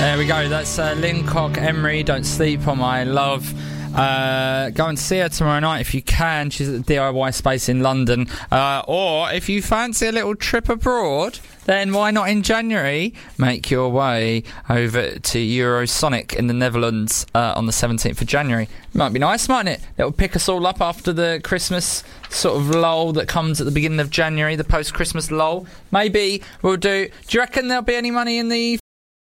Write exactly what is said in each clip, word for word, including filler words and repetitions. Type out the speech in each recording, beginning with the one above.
There we go. That's uh, Lynn Cock Emery. Don't sleep on my love. Uh, go and see her tomorrow night if you can. She's at the D I Y Space in London. Uh, or if you fancy a little trip abroad, then why not in January make your way over to Eurosonic in the Netherlands uh, on the seventeenth of January. Might be nice, mightn't it? It'll pick us all up after the Christmas sort of lull that comes at the beginning of January, the post-Christmas lull. Maybe we'll do... Do you reckon there'll be any money in the...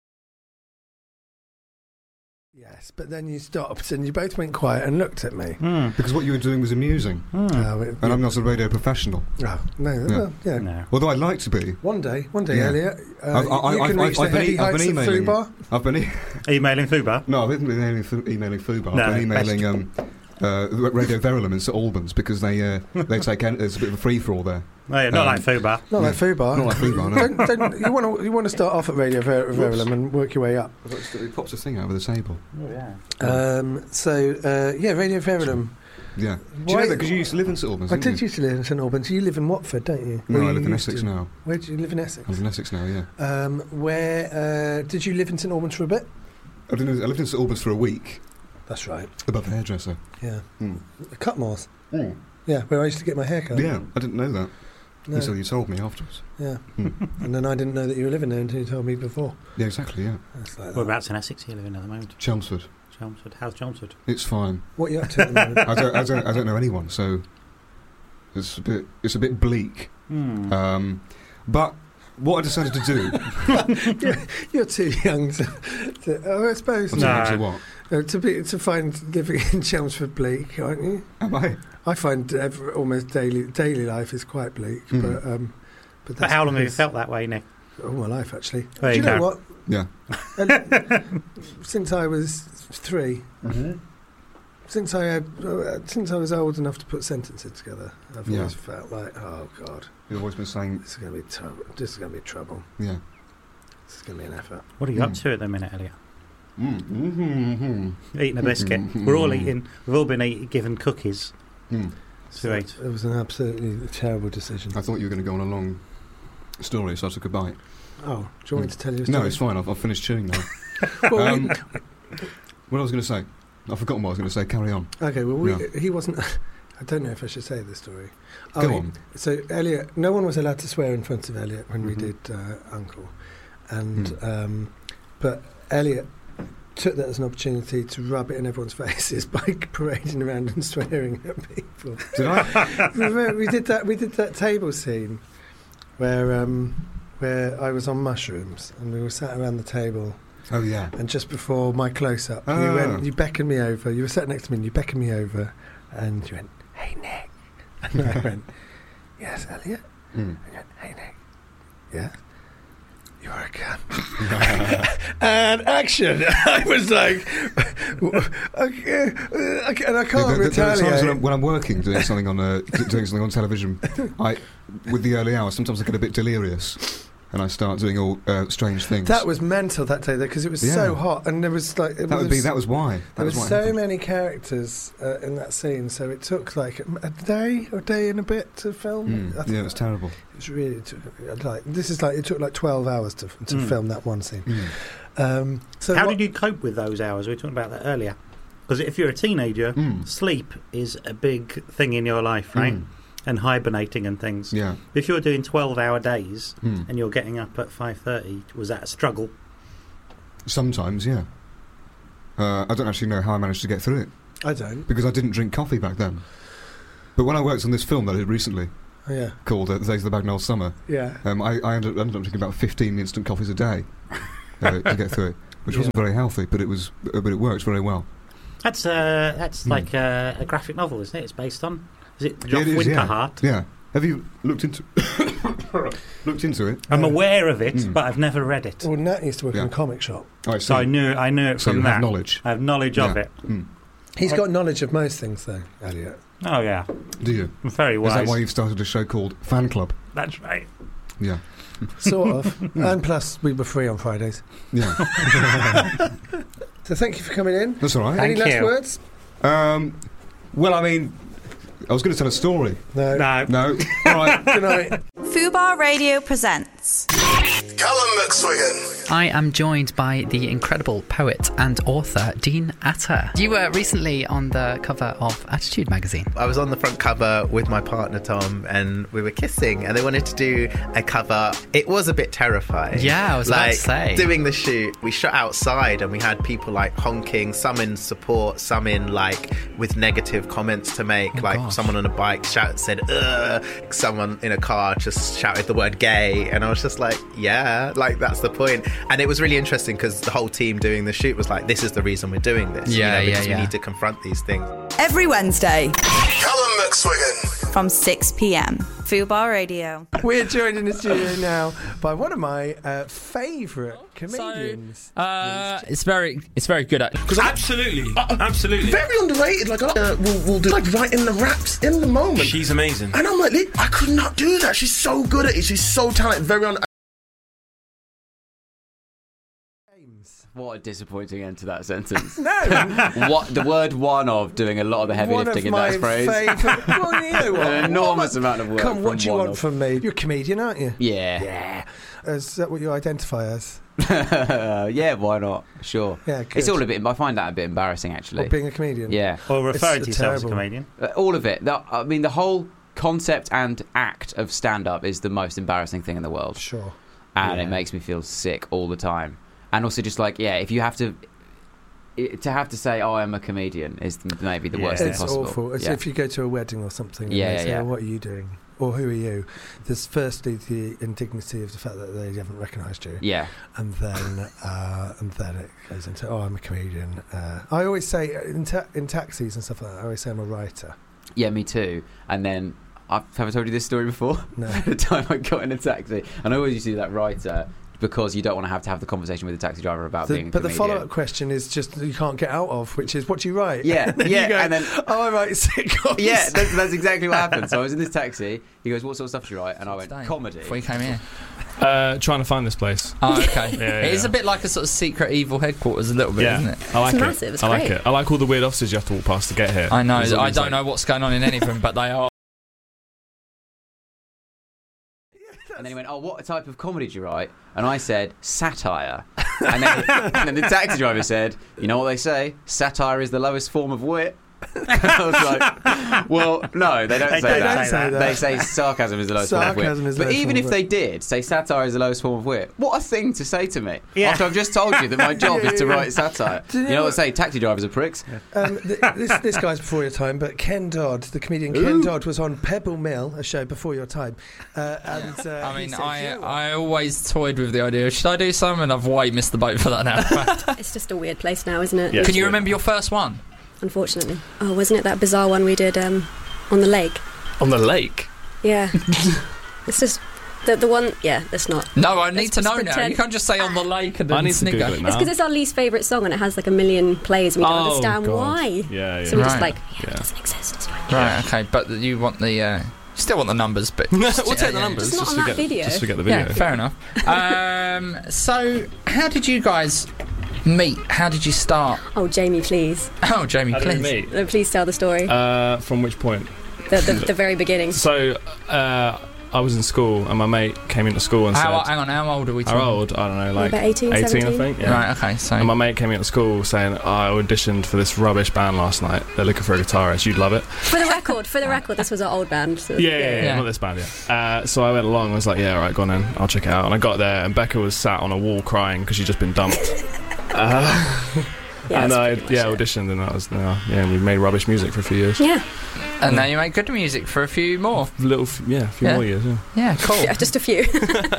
Yes, but then you stopped and you both went quiet and looked at me. Mm. Because what you were doing was amusing. Mm. Oh, it, And I'm not a radio professional. Oh, no, Yeah. well, yeah. No. Although I'd like to be. One day, one day, Yeah. Elliot, uh, I've, I, you I've, can I've, reach I've, the been, heady e- I've heights been of emailing. Fubar. I've been. E- Emailing Fubar? no, I haven't been emailing, Fu- emailing Fubar. No, I've been emailing best. um, uh, Radio Verulam in St Albans because they uh, they take en- there's a bit of a free for all there. Oh, yeah, not Um, like Fubar. Not like Yeah. Fubar. Not like Fubar, no. don't, don't, you want to you want to start off at Radio Ver- Verulam and work your way up. It pops a thing over the table. Oh, yeah. Um, so uh, yeah, Radio Verulam. Yeah. Do you Why- know that? Because you used to live in St Albans. I didn't did you? used to live in St Albans. You live in Watford, don't you? No, Or I you live in used Essex to? now. Where do you live in Essex? I live in Essex now. Yeah. Um, where uh, did you live in St Albans for a bit? I lived in, I lived in St Albans for a week That's right. above the hairdresser. Yeah, Mm. Cutmores. Mm. Yeah, where I used to get my hair cut. Yeah, I didn't know that No. until you told me afterwards. Yeah, Mm. and then I didn't know that you were living there until you told me before. Yeah, exactly. Yeah. That's like that. Whereabouts in Essex are you living at the moment? Chelmsford. Chelmsford. How's Chelmsford? It's fine. What are you up to at the moment? I don't, I don't, I don't know anyone, so it's a bit, it's a bit bleak. Hmm. Um, but what I decided to do, you're, you're too young to, to oh, I suppose, I'm No. sorry, to what? uh, to be to find living in Chelmsford bleak, aren't you? Am I? I find every, almost daily daily life is quite bleak, Mm. but um, but, But that's how long have you because- felt that way, Nick? All my life, actually. There Do you you know go. what? Yeah. And since I was three, since I had, uh, since I was old enough to put sentences together, I've Yeah. always felt like, oh God, You've always been saying, this is going to be trouble. This is going to be trouble. yeah. This is going to be an effort. What are you up Mm. to at the minute, Elliot? Mm. Mm-hmm. Eating a biscuit. Mhm. We're all eating. We've all been eat, given cookies. Mm. So Right. it was an absolutely terrible decision. I thought you were going to go on a long story, so I took a bite. Oh, do you want me to tell you a story? No, it's fine. I've, I've finished chewing now. Well, um, we- what I was going to say, I've forgotten what I was going to say. Carry on. okay, well, we, Yeah. he wasn't. I don't know if I should say this story. Go Oh, on. So Elliot, no one was allowed to swear in front of Elliot when we Mhm. did uh, Uncle, and Mm. um, but Elliot took that as an opportunity to rub it in everyone's faces by parading around and swearing at people. Did I? Remember, we did that. We did that table scene where um, where I was on mushrooms and we were sat around the table. Oh, yeah. And just before my close-up, you Ah. went, you beckoned me over. You were sat next to me, and you beckoned me over, and you went, "Hey Nick," and I went, "Yes, Elliot." Mm. And you went, "Hey Nick, yeah, you're a cunt." And action. I was like, okay, okay, and I can't There- there- there are retaliate. times when I'm, when I'm working doing something on uh, doing something on television, I with the early hours sometimes I get a bit delirious and I start doing all uh, strange things. That was mental that day, though, because it was Yeah. so hot, and there was like it that would was, be that was why. That There was were why it so happened. many characters uh, in that scene, so it took like a, a day, or a day and a bit to film. Mm. I think Yeah, it was terrible. It was really it took, like this is like it took like twelve hours to to Mm. film that one scene. Mm. Um, so How what- did you cope with those hours? We were talking about that earlier. Because if you're a teenager, Mm. sleep is a big thing in your life, right? Mm. And hibernating and things. Yeah. If you're doing twelve-hour days Mm. and you're getting up at five thirty, was that a struggle? Sometimes, yeah. Uh, I don't actually know how I managed to get through it I don't. because I didn't drink coffee back then. But when I worked on this film that I did recently Oh, yeah, called uh, The Days of the Bagnall Summer, yeah. um, I, I ended, ended up drinking about fifteen instant coffees a day uh, to get through it, which Yeah. wasn't very healthy, but it was, uh, but it worked very well. That's uh, that's Mm. like a, a graphic novel, isn't it? It's based on. Is it Yeah, Joff it is, yeah. Winterhart? Yeah. Have you looked into looked into it? I'm Yeah. aware of it, Mm. but I've never read it. Well, Nat used to work Yeah. in a comic shop. I So I knew I knew it So from you that. have knowledge. I have knowledge of Yeah. it. Mm. He's I- got knowledge of most things, though, Elliot. Oh yeah, Do you? I'm very Is wise. that why you've started a show called Fan Club? That's right. Yeah. Sort of. And plus, we were free on Fridays. Yeah. So thank you for coming in. That's all right. Any Thank last you. words? Um, well, I mean, I was going to tell a story. No. No. No. All right. Good night. Fubar Radio presents Callum McSwiggan. I am joined by the incredible poet and author Dean Atta. You were recently on the cover of Attitude magazine. I was on the front cover with my partner Tom, and we were kissing, and they wanted to do a cover. It was a bit terrifying. Yeah, I was like, about to say. Doing the shoot, we shot outside, and we had people like honking, some in support, some in like with negative comments to make. Oh, like gosh. someone on a bike shout said "ugh," someone in a car just shouted the word gay, and I was just like, yeah, like that's the point. And it was really interesting because the whole team doing the shoot was like, this is the reason we're doing this. Yeah, you know, because yeah, yeah. we need to confront these things. Every Wednesday Callum McSwiggan. from six p.m. Fubar Radio. We're joined in the studio now by one of my uh, favourite comedians. Uh, it's very, it's very good at. Absolutely, absolutely. Very underrated. Like, uh, we'll, we'll do like writing the raps in the moment. She's amazing. And I'm like, I could not do that. She's so good at it. She's so talented. Very on. What a disappointing end to that sentence. No, What the word one of doing a lot of the heavy one lifting of in my that phrase. favourite. Well, you know what? An enormous amount of work. Come, what from do you one want of. from me? You're a comedian, aren't you? Yeah. Yeah. Is that what you identify as? Yeah, why not? Sure. Yeah, good. It's all a bit. I find that a bit embarrassing, actually. Or being a comedian? Yeah. Or referring It's to yourself as a terrible. comedian. Uh, all of it. The, I mean, the whole concept and act of stand-up is the most embarrassing thing in the world, Sure. and Yeah. it makes me feel sick all the time. And also, just like, yeah, if you have to. It, to have to say, "Oh, I'm a comedian," is maybe the Yeah. worst thing It's possible. awful. It's yeah. if you go to a wedding or something and Yeah, they yeah, say, yeah. oh, what are you doing? Or who are you? There's firstly the indignity of the fact that they haven't recognised you. yeah. And then uh, and then it goes into, oh, I'm a comedian. Uh, I always say, in, ta- in taxis and stuff like that, I always say I'm a writer. Yeah, me too. And then, I've, have I told you this story before? No. The time I got in a taxi, and I always used to do that writer because you don't want to have to have the conversation with the taxi driver about The- being a but the comedian. follow-up question is just you can't get out of, which is, what do you write? Yeah, and then yeah, you go, and then- oh, I write sitcoms. Yeah, that's, that's exactly what happened. So I was in this taxi. He goes, "What sort of stuff do you write?" And I went, Today, "Comedy." Before you came here. Uh, trying to find this place. Oh, okay. Yeah, It is yeah. a bit like a sort of secret evil headquarters, a little bit, Yeah, isn't it? I like It's it. massive, it's I like great. it. I like all the weird offices you have to walk past to get here. I know. There's all I these, don't like- know what's going on in any of them, but they are. And then he went, "Oh, what type of comedy do you write?" And I said, "Satire." And then, and then the taxi driver said, "You know what they say? Satire is the lowest form of wit." I was like, well, no, they don't They say, don't that. say that. They say sarcasm is the lowest Sarcasm form of wit. is the But lowest even form if of they wit. did say satire is the lowest form of wit, what a thing to say to me. Yeah. After I've just told you that my job Yeah, is to yeah, write yeah. satire. Do you You know know what what- they say? Taxi drivers are pricks. Um, th- this, this guy's before your time, but Ken Dodd, the comedian Ken Dodd, was on Pebble Mill, a show before your time. Uh, and uh, I he mean, said, I "You know what?" I always toyed with the idea. Should I do some? And I've way missed the boat for that now. It's just a weird place now, isn't it? Yeah. Can you remember your first one? Unfortunately. Oh, wasn't it that bizarre one we did um, on the lake? On the lake. Yeah. It's just the the one. Yeah, that's not. No, I need Let's to know just now. pretend- You can't just say on the lake and then I need to snigger. Google it It's now. because it's our least favourite song and it has like a million plays and we don't Oh, understand God. why. Yeah, yeah. So we're just Right. like, yeah, Yeah. it doesn't exist. It's fine. Right, okay, but you want the. Uh, you still want the numbers, but. we'll Yeah, take the yeah. numbers. Just not on that forget, video. Just forget the video. Yeah, fair enough. Um, so, how did you guys meet? How did you start? Oh, Jamie, please. Oh, Jamie, How did we please. meet? Uh, Please tell the story. Uh, from which point? the, the, the very beginning. So, uh, I was in school and my mate came into school and How, said, hang on, how old are we how talking? old? I don't know, like About eighteen, eighteen, I seventeen? think. Yeah. Right, okay, so. And my mate came into school saying, oh, I auditioned for this rubbish band last night. They're looking for a guitarist. You'd love it. For the record, for the record, this was our old band. So, Yeah, yeah, yeah, Yeah. not this band, yeah. Uh, so I went along. I was like, yeah, all right, go on then. I'll check it out. And I got there, and Becca was sat on a wall crying because she'd just been dumped. uh, Yeah, and that's I, pretty yeah, much it. auditioned, and that was, uh, yeah, we made rubbish music for a few years. Yeah, And now you make good music for a few more. Little, f- yeah, a few Yeah. more years. Yeah. Yeah, cool. yeah, just a few.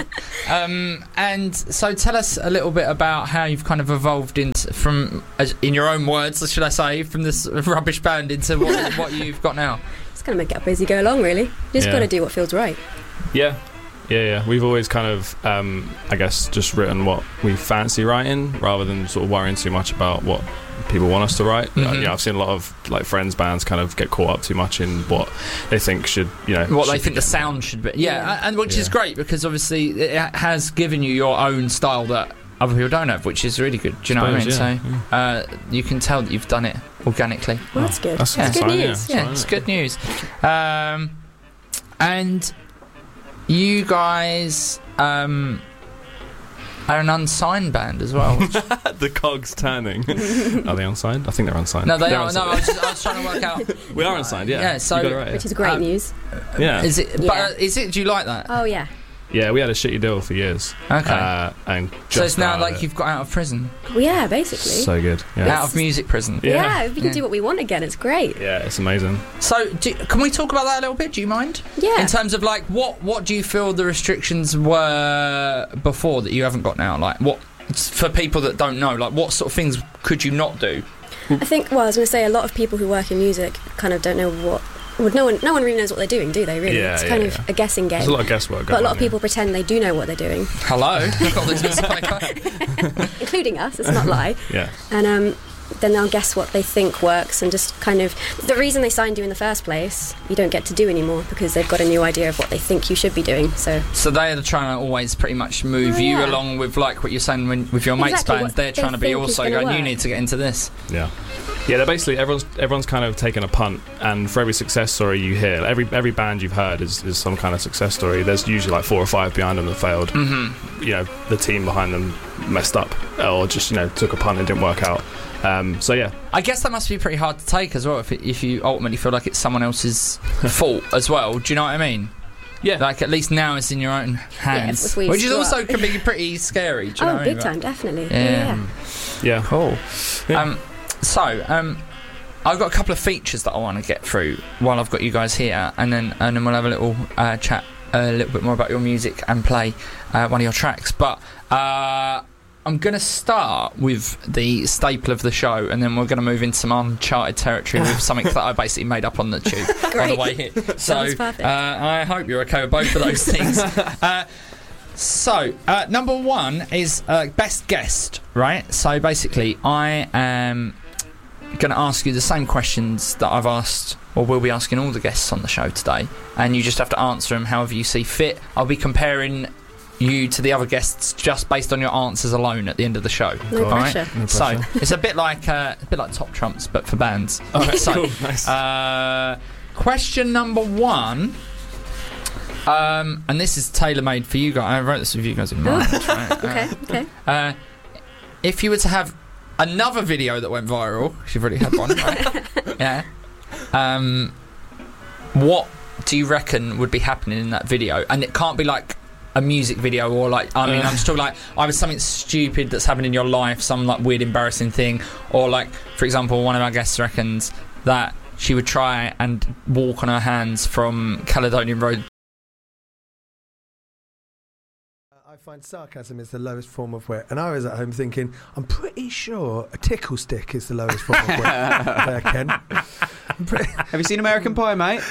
Um, and so tell us a little bit about how you've kind of evolved into, from, as- in your own words, should I say, from this rubbish band into what, what you've got now. Just gotta make it up as you go along, really. You just Yeah. gotta do what feels right. Yeah, yeah, yeah. We've always kind of, um, I guess, just written what we fancy writing, rather than sort of worrying too much about what people want us to write. Uh, Mhm. yeah, I've seen a lot of like friends bands kind of get caught up too much in what they think should, you know, What they should think be- the sound should be. Yeah, Yeah. and which is Yeah. great because obviously it has given you your own style that other people don't have, which is really good. Do you know what I mean? Suppose, So uh, you can tell that you've done it organically. Well, that's good. That's, That's that's good fine, news. Yeah, Yeah, it's good news. Um, and you guys, um, are an unsigned band as well. Which... The cogs turning. Are they unsigned? I think they're unsigned. No, they they're are. Unsigned. No, I was, just, I was trying to work out. We are unsigned, yeah. Yeah, so You got it right, Which yeah. is great Um, news. Yeah. Is it? Yeah. But uh, is it? Do you like that? Oh yeah. Yeah, we had a shitty deal for years. Okay. Uh, and So just it's now out like of it. you've got out of prison, Well, yeah, basically. So good. Yeah. out of music prison. Yeah. yeah, we can Yeah. do what we want again. It's great. Yeah, it's amazing. So do, can we talk about that a little bit? Do you mind? Yeah. In terms of like what what do you feel the restrictions were before that you haven't got now? Like what for people that don't know, like what sort of things could you not do? I think. Well, I was going to say a lot of people who work in music kind of don't know what. Well, no one, no one really knows what they're doing, do they? Really, Yeah, it's yeah, kind yeah. of a guessing game. There's a lot of guesswork But a going lot on, of people pretend they do know what they're doing, Hello, I've got this piece of paper. including us. It's not lie. Yeah. And um, then they'll guess what they think works, and just kind of the reason they signed you in the first place, you don't get to do anymore because they've got a new idea of what they think you should be doing. So, So they are trying to always pretty much move Oh, you yeah. along with like what you're saying when, with your mates' Exactly, bands. what They're they trying to be think is also gonna going. You work. need to get into this. Yeah. Yeah, they're basically everyone's everyone's kind of taken a punt, and for every success story you hear, every every band you've heard is, is some kind of success story. There's usually like four or five behind them that failed. Mm-hmm. You know, the team behind them messed up, or just you know took a punt and didn't work out. Um, so yeah, I guess that must be pretty hard to take as well if it, if you ultimately feel like it's someone else's fault as well. Do you know what I mean? Yeah. Like at least now it's in your own hands, if we which is screw also up. can be pretty scary. Do you know oh, what I mean? big time, definitely. Yeah. Yeah. yeah, Cool. Yeah. Um, so, um, I've got a couple of features that I want to get through while I've got you guys here, and then and then we'll have a little uh, chat a little bit more about your music and play uh, one of your tracks. But uh, I'm going to start with the staple of the show, and then we're going to move into some uncharted territory with something that I basically made up on the tube on the Great. way here. So Sounds perfect. uh, I hope you're okay with both of those things. Uh, So, uh, number one is uh, best guest, right? So basically, I am going to ask you the same questions that I've asked, or will be asking all the guests on the show today, and you just have to answer them however you see fit. I'll be comparing you to the other guests just based on your answers alone at the end of the show. No all right? pressure. No So pressure. it's a bit like uh, a bit like Top Trumps, but for bands. All right, so, cool, nice. uh, question number one. Um, and this is tailor-made for you guys. I wrote this with you guys in mind. Right? Okay. Okay. Uh, uh, if you were to have another video that went viral, 'cause you've already had one, right? Yeah. Um, what do you reckon would be happening in that video? And it can't be like a music video or like, I mean, Uh. I'm still like, either something stupid that's happened in your life, some like weird, embarrassing thing, or like, for example, one of our guests reckons that she would try and walk on her hands from Caledonian Road. I find sarcasm is the lowest form of wit, and I was at home thinking, I'm pretty sure a tickle stick is the lowest form of wit. There, Ken. I'm pretty- Have you seen American Pie, mate?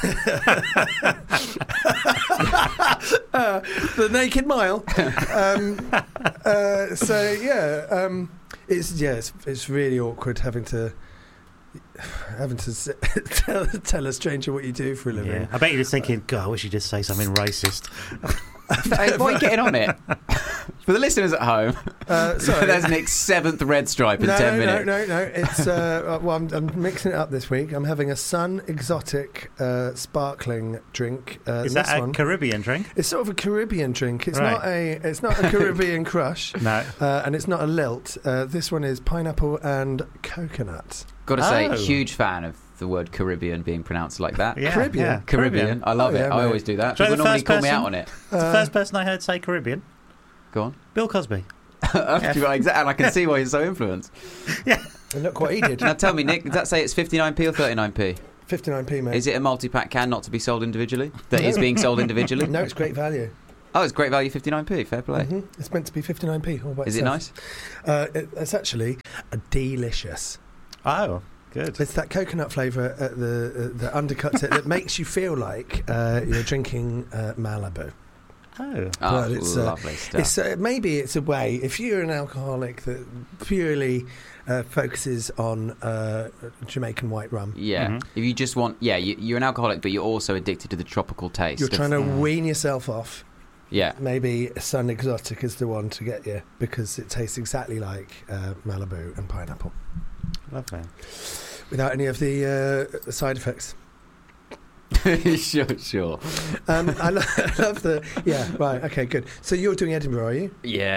uh, the Naked Mile. Um, uh, so yeah, um, it's yeah, it's, it's really awkward having to having to s- tell, tell a stranger what you do for a living. Yeah. I bet you're just thinking, God, I wish you'd just say something racist. Hey, why are you getting on it? For the listeners at home, Uh, sorry. there's Nick's seventh red stripe in no, ten no, minutes. no, no, no. It's uh, well, I'm, I'm mixing it up this week. I'm having a Sun Exotic uh, sparkling drink. Uh, Is this that a one, Caribbean drink? it's sort of a Caribbean drink. It's Right. not a. It's not a Caribbean crush. No. Uh, and it's not a lilt. Uh, this one is pineapple and coconut. Got to say, Oh. huge fan of the word Caribbean being pronounced like that. Yeah, Caribbean. yeah. Caribbean. I love Oh, it. yeah, I mate. always do that. Try People the normally first call me person. out on it. It's the Uh, first person I heard say Caribbean. Go on. Bill Cosby. Exactly, and I can see why you're so influenced. And look what he did. Now tell me, Nick, does that say it's fifty-nine p or thirty-nine p? fifty-nine p, mate. Is it a multi-pack can not to be sold individually? That is being sold individually? No, it's great value. Oh, it's great value, fifty-nine p. Fair play. hmm It's meant to be fifty-nine p. All by Is it itself. nice? Uh, it, it's actually a delicious. Oh, good. It's that coconut flavour at the uh, that undercuts it that makes you feel like uh, you're drinking uh, Malibu. Oh. Oh, Well, it's, uh, lovely stuff. It's uh, maybe it's a way if you're an alcoholic that purely uh, focuses on uh, Jamaican white rum. Yeah. Mhm. If you just want, yeah, you, you're an alcoholic, but you're also addicted to the tropical taste. You're of- trying to wean yourself off. Yeah. Maybe Sun Exotic is the one to get you because it tastes exactly like uh, Malibu and pineapple Lovely. without any of the uh, side effects. sure, sure. Um, I, lo- I love the yeah right okay good. So you're doing Edinburgh, are you? Yeah.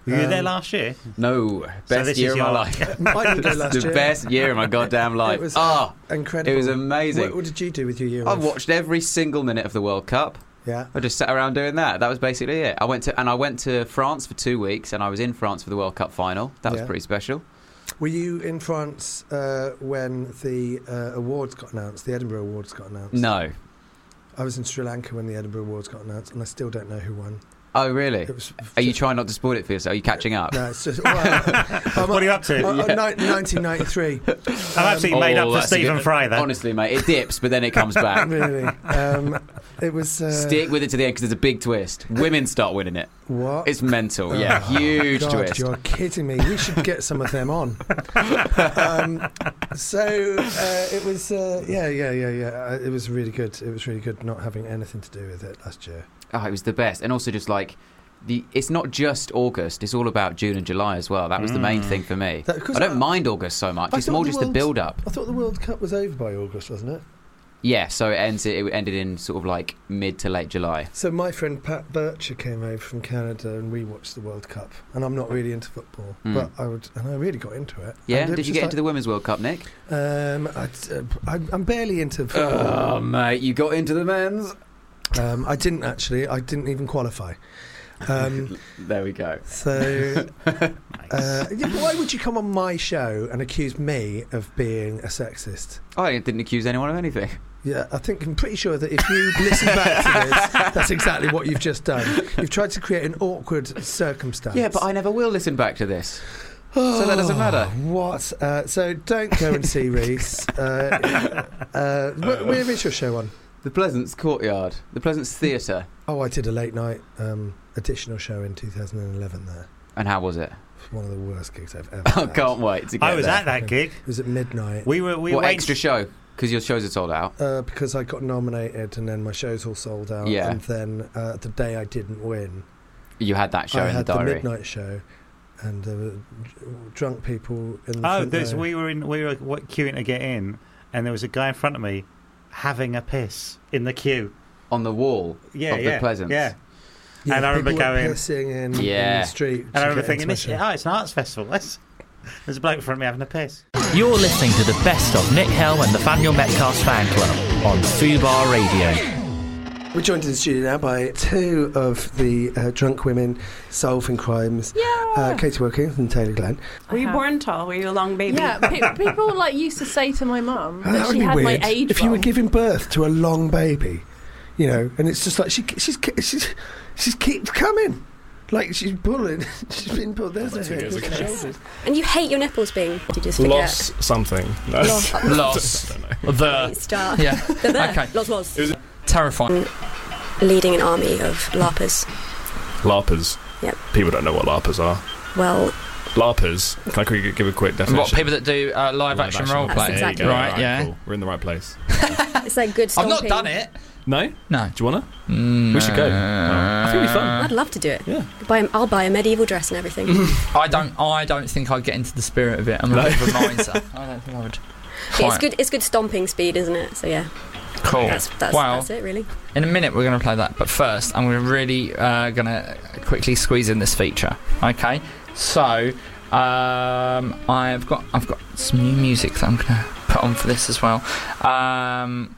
Were you Um, there last year? No, best this year is of my your- life. I didn't go last the year. best year of my goddamn life. It was oh, incredible. it was amazing. What, what did you do with your year I off? watched every single minute of the World Cup. Yeah. I just sat around doing that. That was basically it. I went to and I went to France for two weeks, and I was in France for the World Cup final. That was Yeah. pretty special. Were you in France uh, when the uh, awards got announced? The Edinburgh Awards got announced. No. I was in Sri Lanka when the Edinburgh Awards got announced, and I still don't know who won. Oh, really? It was Are you trying not to spoil it for yourself? Are you catching up? No, it's just. Well, I'm, What are you up to? Uh, Yeah. ni- nineteen ninety-three. I'm absolutely made up Oh, for that's a Stephen good- Fry there. Honestly, mate, it dips, but then it comes back. Really? Um, it was. Uh, Stick with it to the end because there's a big twist. Women start winning it. What? It's mental. Yeah, Oh, huge God, twist. You're kidding me. We should get some of them on. um, so uh, it was. Uh, yeah, yeah, yeah, yeah. Uh, it was really good. It was really good not having anything to do with it last year. Oh, it was the best, and also just like. The, it's not just August, it's all about June and July as well. That was the main thing for me. That- 'cause I don't I- mind August so much. I It's thought more the just the World- build up. I thought the World Cup was over by August, wasn't it? Yeah, so it ends it ended in sort of like mid to late July. So my friend Pat Bircher came over from Canada and we watched the World Cup. And I'm not really into football, Mm. but I would, and I really got into it. Yeah, And it did was you just get into the Women's World Cup, Nick? like, Um, I'd, uh, I, I'm barely into football. Oh, mate, you got into the men's. Um, I didn't actually. I didn't even qualify. Um, There we go. so, uh, yeah, why would you come on my show and accuse me of being a sexist? I didn't accuse anyone of anything. Yeah, I think I'm pretty sure that if you listen back to this, that's exactly what you've just done. You've tried to create an awkward circumstance. Yeah, but I never will listen back to this. So that doesn't matter. What? Uh, so don't go and see Reese. Uh, uh, wh- where is your show on? The Pleasance Courtyard, the Pleasance Theatre. Oh, I did a late night um, additional show in two thousand eleven there. And how was it? One of the worst gigs I've ever I had. can't wait to get I was there. at that gig. It was at midnight. We were. We What were extra show? Because your shows are sold out. Uh, because I got nominated and then my shows all sold out. Yeah. And then uh, the day I didn't win, You had that show I in had the the diary. midnight show, and there were dr- drunk people in the Oh, front there's, row. we were in. We were what, queuing to get in, and there was a guy in front of me having a piss in the queue On the wall Yeah, of yeah, the Pleasance. yeah. Yeah, and I remember people were going- pissing in, Yeah. in the street. And I to remember get thinking, into my this, show. oh, it's an arts festival. Let's, there's a bloke in front of me having a piss. You're listening to the best of Nick Helm and Nathaniel Metcalf's fan club on Fubar Radio. We're joined in the studio now by two of the uh, drunk women solving crimes. Yeah. Uh, Katie Wilkins and Taylor Glenn. Were you born tall? Were you a long baby? Yeah, pe- people like used to say to my mum Oh, that that would she be had weird my age if you were wrong. giving birth to a long baby, you know, and it's just like she, she's, she's, she's keeps coming, like she's pulling. She's been pulled. There's her head, there's her shoulders. And you hate your nipples being. You just forget. Loss something. No. Loss. Loss. The. Star. Yeah. The there. Okay. Lots, lots. Terrifying. Leading an army of LARPers. LARPers. Yep. People don't know what LARPers are. Well, LARPers. Can I quickly give a quick definition? What, people that do uh, live, action role That's play? exactly There you go. Right, Alright, yeah. Cool. We're in the right place. it's like good I've stomping. not done it. No? No. Do you wanna? Mm, We should go. Oh, I think it'd be fun. I'd love to do it. Yeah. Buy, a- I'll buy a medieval dress and everything. I don't. I don't think I'd get into the spirit of it. I'm a No. bit of a miser. I don't think I would. It's Quite. good. It's good stomping speed, isn't it? So yeah. Cool. That's that's, Well, that's it, really. in a minute we're going to play that, but first I'm going to really uh, going to quickly squeeze in this feature. Okay, so um, I've got I've got some new music that I'm going to put on for this as well. Um,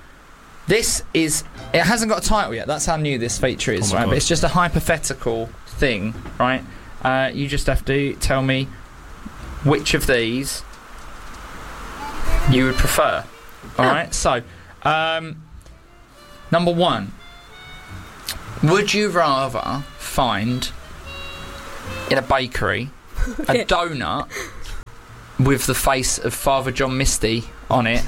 this is it hasn't got a title yet. That's how new this feature is, Oh my right? God. But it's just a hypothetical thing, right? Uh, you just have to tell me which of these you would prefer. All right, so. Um, number one, would you rather find in a bakery a donut with the face of Father John Misty on it,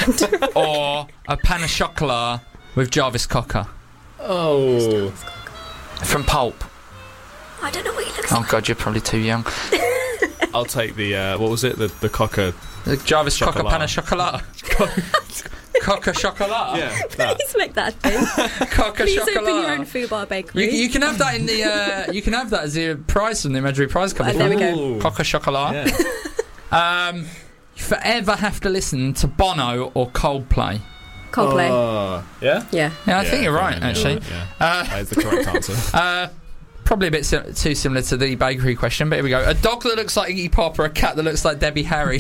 or a pan of chocolat with Jarvis Cocker Oh. from Pulp? I don't know what he looks Oh like. God, you're probably too young. I'll take the, uh, what was it? The, the cocker. The Jarvis Cocker Chocolat. pan of chocolat. Cocker chocolat. Yeah, that. Please make that a thing. Cocker Please chocolat. open your own Fubar bakery. You, you can have that in the. Uh, you can have that as a prize from the Imaginary Prize Cup. Uh, there we go. Ooh. Cocker chocolat. Yeah. Um, you forever have to listen to Bono or Coldplay. Coldplay. Uh, yeah? yeah. Yeah, I Yeah, think you're right, fine, yeah, actually. right, yeah. Uh, That is the correct answer. uh, probably a bit sim- too similar to the bakery question, but here we go. A dog that looks like Iggy Pop or a cat that looks like Debbie Harry?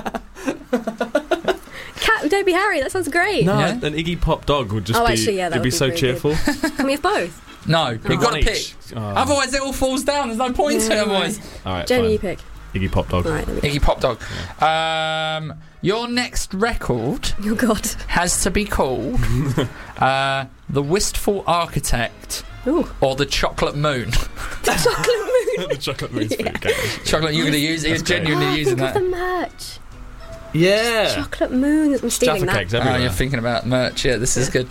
Cat Debbie Harry, that sounds great. No, Yeah? an Iggy Pop dog would just Oh, be, actually, yeah, that it'd be would be so pretty cheerful. Can we have both? No, you've got to One pick. each. Oh. Otherwise, it all falls down. There's no point to it, Yeah. otherwise. All right, Jamie, fine. you pick. Iggy Pop dog. All right, there we go. Iggy Pop dog. Um, your next record Oh, God. has to be called uh, The Wistful Architect Ooh. or The Chocolate Moon. The chocolate moon. The chocolate moon's Yeah. pretty good. Chocolate, you're going to use it. You're That's great. genuinely Oh, using think that. of the merch. Yeah. Chocolate moon. I'm stealing Jaffa that. cakes Oh, everywhere. you're thinking about merch. Yeah, this is good.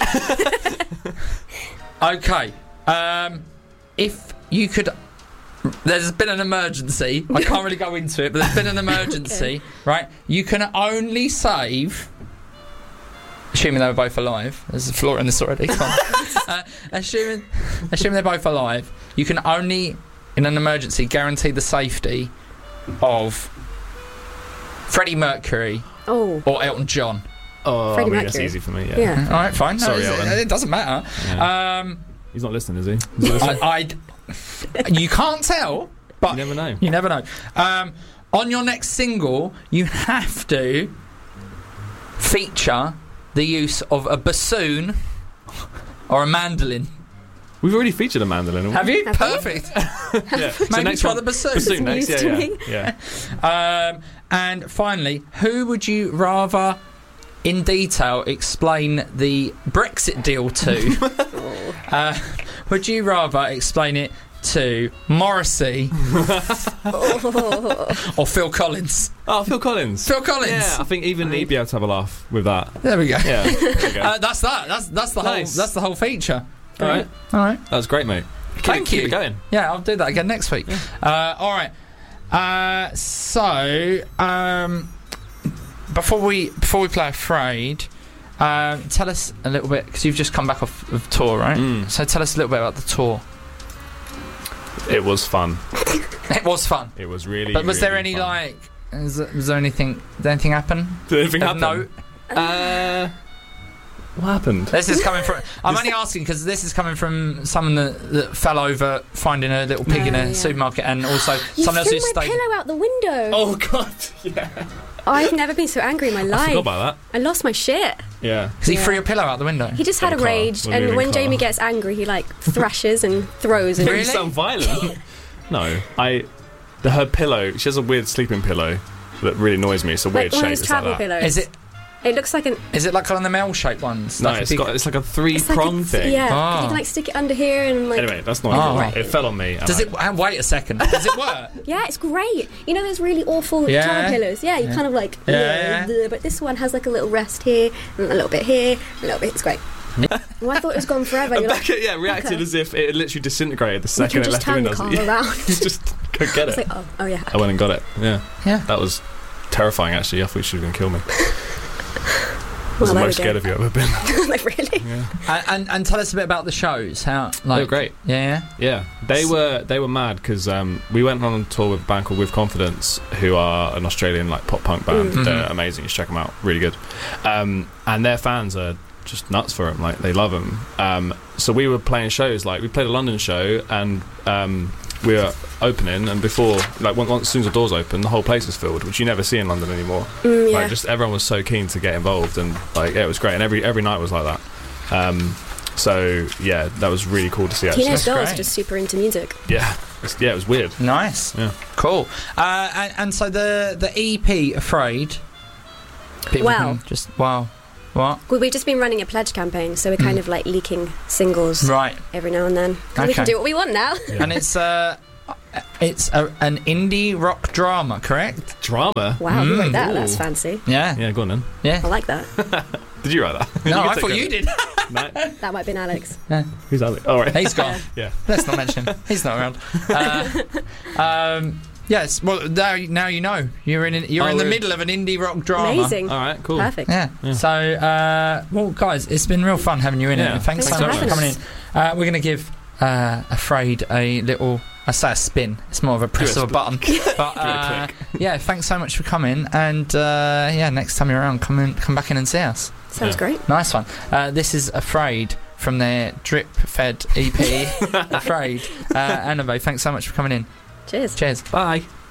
Okay. Um, if you could... There's been an emergency. I can't really go into it, but there's been an emergency, right? You can only save... Assuming they were both alive. There's a flaw in this already. Come on. uh, assuming, assuming they're both alive, you can only, in an emergency, guarantee the safety of Freddie Mercury Oh. or Elton John. Oh, Freddie I mean, that's Mercury. easy for me, yeah. Yeah. All right, fine. No, Sorry, it's- Elton. it doesn't matter. Yeah. Um, He's not listening, is he? Is he listening? I, I, you can't tell, but You never know. You never know. Um, on your next single, you have to feature the use of a bassoon or a mandolin. We've already featured a mandolin. Have you? Have we? Perfect. Yeah. So Maybe next try one- the bassoon. Bassoon next, News yeah, to yeah. me. yeah. Um, and finally, who would you rather, in detail, explain the Brexit deal to? uh, would you rather explain it to Morrissey Oh. or Phil Collins? Oh, Phil Collins. Phil Collins. Yeah, I think even he'd be able to have a laugh with that. There we go. Yeah. There we go. Uh, that's that. That's that's the Nice. whole. That's the whole feature. All right. All right. That was great, mate. Keep Thank it, keep you. it going. Yeah, I'll do that again next week. Uh, all right. Uh, so um, before we before we play Afraid, um, tell us a little bit, because you've just come back off of tour, right? Mm. So tell us a little bit about the tour. It was fun. It was fun. It was really. But was there really any fun. like? Was there, was there anything? Did anything happen? Did anything Of happen? note? Uh, what happened? This is coming from. I'm only asking because this is coming from someone that, that fell over finding a little pig in a Oh, yeah. supermarket, and also You someone else threw who my stayed. pillow out the window. Oh God! Yeah. I've never been so angry in my I life. forgot about I lost my shit. that. Yeah. Because he Yeah. threw your pillow out the window. He just had a Clara. rage, We're and moving when Clara. Jamie gets angry, he like thrashes and throws. And You Really? sound violent. No, I. The, her pillow. She has a weird sleeping pillow that really annoys me. It's a like weird one of shape. those It's like travel that. pillows. Is it? It looks like an. Is it like one of the L-shaped ones? No, like a it's big- got. It's like a three It's like prong a, thing. Yeah, 'cause Ah. you can like stick it under here and like. Anyway, that's not. Oh. Right. It fell on me. and Does I- it? uh, Wait a second. Does it work? Yeah, it's great. You know those really awful Yeah. travel pillows? Yeah, you Yeah. kind of like. Yeah, yeah, yeah. But this one has like a little rest here, and a little bit here, a little bit. It's great. Well, I thought it was gone forever. And You're like, Becca, yeah, reacted okay. as if it had literally disintegrated the Would second you it just left the turn the windows. car around? Just go get It's it. like, oh, oh yeah. I went and got it. Yeah, Yeah. that was terrifying. Actually, I thought she was going to kill me. I was Well, the there most we scared go. of you I've ever been. Like really? Yeah. and, and and tell us a bit about the shows. How like They were great. Yeah. Yeah, they were they were mad because um, we went on a tour with a band called With Confidence, who are an Australian like pop punk band. Mm. They're Mhm. amazing. You should check them out. Really good. Um, and their fans are just nuts for them. Like they love them. Um, so we were playing shows. Like we played a London show, and um, we were opening. And before, like once, once as soon as the doors opened, the whole place was filled, which you never see in London anymore. Mm, yeah. Like just everyone was so keen to get involved, and like yeah, it was great. And every every night was like that. Um, so yeah, that was really cool to see. Actually, Teenage girls great. are just super into music. yeah, it's, yeah, it was weird. Nice. Yeah. Cool. Uh, and, and so the the E P Afraid. People Well. can just wow. What? Well, we've just been running a pledge campaign, so we're kind Mm. of like leaking singles Right. every now and then. 'Cause we can Okay. do what we want now. And it's uh it's a, an indie rock drama, correct? Drama. Wow, you Mm. like that? That's Ooh. fancy. Yeah. Yeah, go on then. Yeah. I like that. Did you write that? No, can I take thought it. you did. No. That might have been Alex. Who's Alex? Oh, right. He's gone. Yeah. Let's not mention. He's not around. Uh, um, yes. Well, now, now you know you're in. You're Oh, in the really? middle of an indie rock drama. Amazing. All right. Cool. Perfect. Yeah. Yeah. So, uh, well, guys, it's been real fun having you in Yeah. it. Thanks, Thanks so for much for having coming us. in. Uh, we're going to give uh, Afraid a little. I say a spin. It's more of a press Give of it a a button. But Give it a uh, click. yeah, thanks so much for coming. And uh, yeah, next time you're around, come in, come back in and see us. Sounds Yeah. great. Nice one. Uh, this is Afraid from their drip-fed E P, Afraid. Uh, Annabelle, thanks so much for coming in. Cheers. Cheers. Bye.